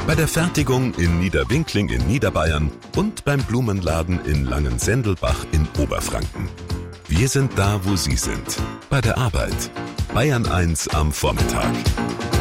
bei der Fertigung in Niederwinkling in Niederbayern und beim Blumenladen in Langensendelbach in Oberfranken. Wir sind da, wo Sie sind, bei der Arbeit. Bayern 1 am Vormittag.